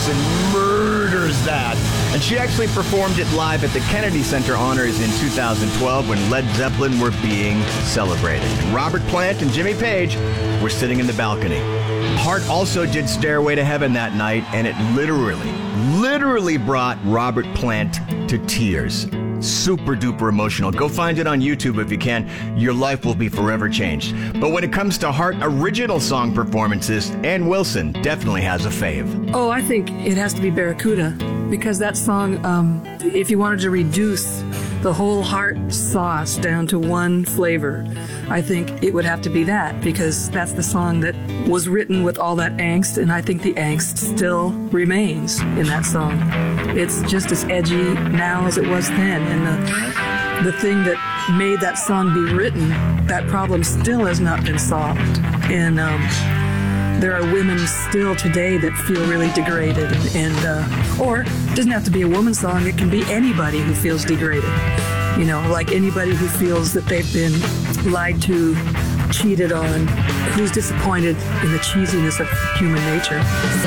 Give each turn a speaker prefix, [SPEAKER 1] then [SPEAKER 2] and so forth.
[SPEAKER 1] Wilson murders that. And she actually performed it live at the Kennedy Center Honors in 2012 when Led Zeppelin were being celebrated. And Robert Plant and Jimmy Page were sitting in the balcony. Hart also did Stairway to Heaven that night, and it literally brought Robert Plant to tears. Super duper emotional. Go find it on YouTube if you can. Your life will be forever changed. But when it comes to Hart original song performances, Ann Wilson definitely has a fave.
[SPEAKER 2] Oh, I think it has to be Barracuda, because that song, if you wanted to reduce the whole Hart sauce down to one flavor, I think it would have to be that, because that's the song that was written with all that angst, and I think the angst still remains in that song. It's just as edgy now as it was then, and the thing that made that song be written, that problem still has not been solved. And there are women still today that feel really degraded, or it doesn't have to be a woman's song, it can be anybody who feels degraded. You know, like anybody who feels that they've been lied to, cheated on, who's disappointed in the cheesiness of human nature.